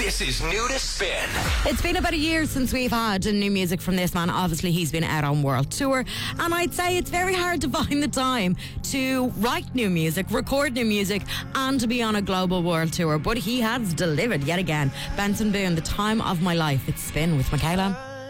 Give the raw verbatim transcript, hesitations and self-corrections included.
This is New to Spin. It's been about a year since we've had new music from this man. Obviously, he's been out on world tour, and I'd say it's very hard to find the time to write new music, record new music, and to be on a global world tour. But he has delivered yet again. Benson Boone, The Time of My Life. It's Spin with Michaela.